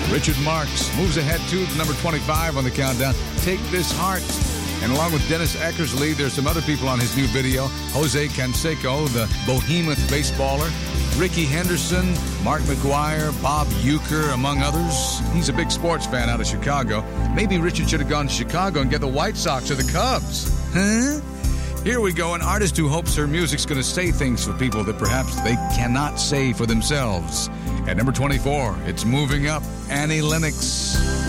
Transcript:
Richard Marx moves ahead to the number 25 on the countdown. Take This Heart. And along with Dennis Eckersley, there's some other people on his new video. Jose Canseco, the behemoth baseballer. Ricky Henderson, Mark McGuire, Bob Uecker, among others. He's a big sports fan out of Chicago. Maybe Richard should have gone to Chicago and get the White Sox or the Cubs. Huh? Here we go, an artist who hopes her music's going to say things for people that perhaps they cannot say for themselves. At number 24, it's moving up, Annie Lennox.